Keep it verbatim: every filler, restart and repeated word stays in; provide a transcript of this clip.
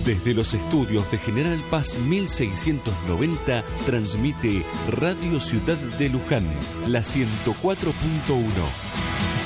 Desde los estudios de General Paz mil seiscientos noventa, transmite Radio Ciudad de Luján, la ciento cuatro punto uno.